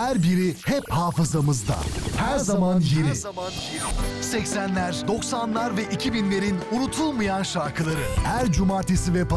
Her biri hep hafızamızda. Her zaman yeni. 80'ler, 90'lar ve 2000'lerin unutulmayan şarkıları. Her cumartesi ve